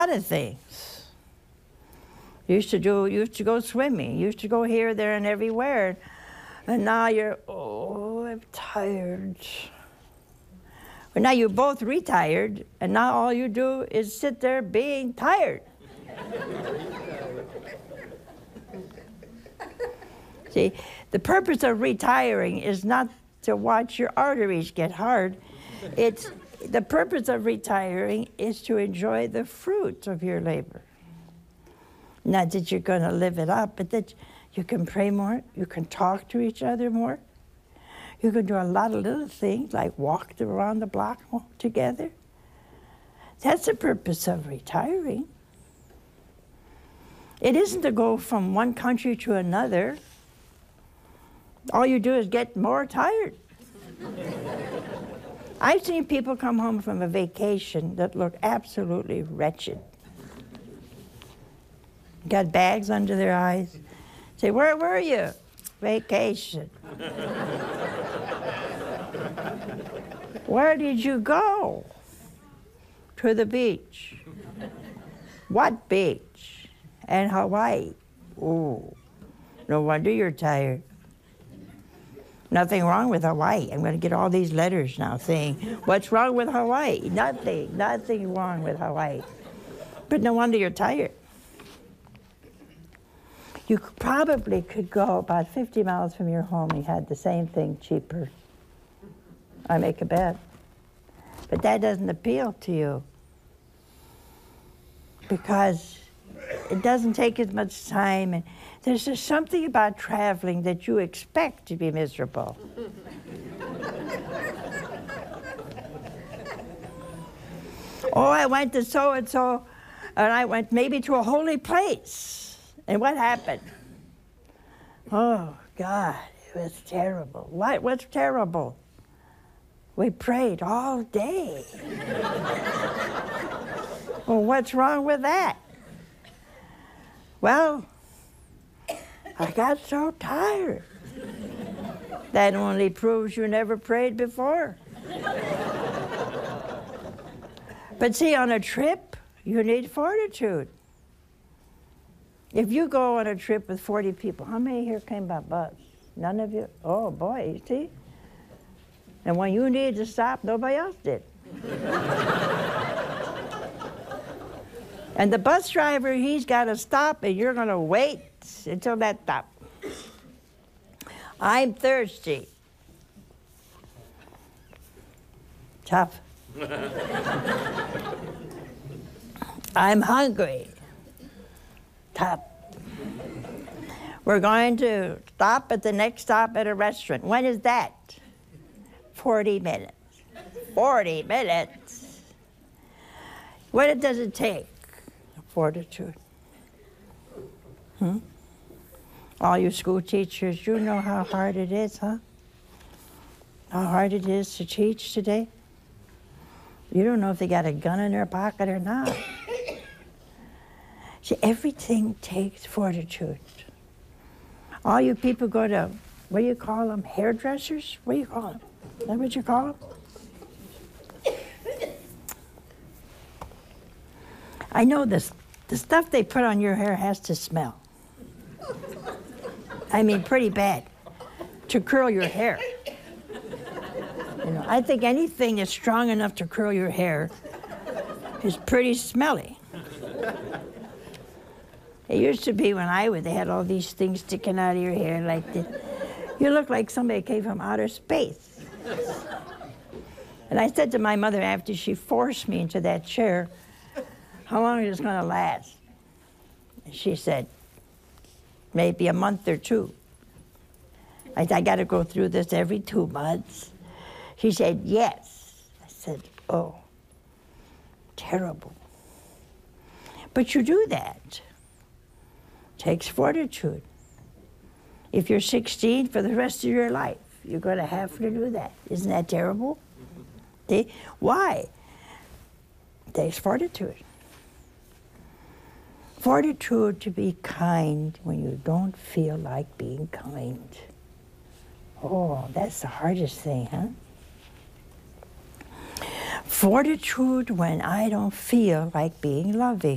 lot of things. Used to go swimming, used to go here, there, and everywhere. And now you're, oh, I'm tired. But now you're both retired, and now all you do is sit there being tired. See, the purpose of retiring is not to watch your arteries get hard. The purpose of retiring is to enjoy the fruits of your labor. Not that you're going to live it up, but that you can pray more, you can talk to each other more. You can do a lot of little things like walk around the block together. That's the purpose of retiring. It isn't to go from one country to another. All you do is get more tired. I've seen people come home from a vacation that look absolutely wretched. Got bags under their eyes. Say, where were you? Vacation. Where did you go? To the beach. What beach? And Hawaii. Ooh, no wonder you're tired. Nothing wrong with Hawaii. I'm going to get all these letters now saying, what's wrong with Hawaii? Nothing wrong with Hawaii. But no wonder you're tired. You probably could go about 50 miles from your home and had the same thing cheaper. I make a bet. But that doesn't appeal to you because it doesn't take as much time, and there's just something about traveling that you expect to be miserable. Oh, I went to so-and-so, and I went maybe to a holy place. And what happened? Oh, God, it was terrible. What's terrible? We prayed all day. Well, what's wrong with that? Well, I got so tired. That only proves you never prayed before. But see, on a trip, you need fortitude. If you go on a trip with 40 people, how many here came by bus? None of you? Oh, boy, you see? And when you needed to stop, nobody else did. And the bus driver, he's got to stop, and you're going to wait until that stops. I'm thirsty. Tough. I'm hungry. Tough. We're going to stop at the next stop at a restaurant. When is that? 40 minutes. 40 minutes. What does it take? Fortitude. All you school teachers, you know how hard it is, huh? How hard it is to teach today? You don't know if they got a gun in their pocket or not. See, everything takes fortitude. All you people go to, what do you call them, hairdressers? What do you call them? Is that what you call them? I know this. The stuff they put on your hair has to smell. I mean, pretty bad, to curl your hair. You know, I think anything that's strong enough to curl your hair is pretty smelly. It used to be when they had all these things sticking out of your hair like this. You look like somebody came from outer space. And I said to my mother after she forced me into that chair, how long is this going to last? And she said, maybe a month or two. I said, I got to go through this every 2 months. She said, yes. I said, oh, terrible. But you do that. Takes fortitude. If you're 16 for the rest of your life, you're going to have to do that. Isn't that terrible? See? Why? It takes fortitude. Fortitude to be kind when you don't feel like being kind. Oh, that's the hardest thing, huh? Fortitude when I don't feel like being loving.